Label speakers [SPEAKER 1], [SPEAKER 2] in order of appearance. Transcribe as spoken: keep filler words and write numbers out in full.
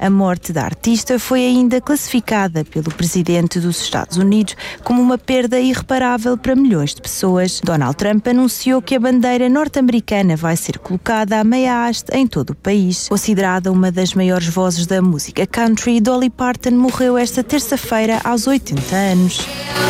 [SPEAKER 1] A morte da artista foi ainda classificada pelo presidente dos Estados Unidos como uma perda irreparável para milhões de pessoas. Donald Trump anunciou que a bandeira norte-americana vai ser colocada à meia haste em todo o país. Considerada uma das maiores vozes da música country, Dolly Parton morreu esta terça-feira aos oitenta anos.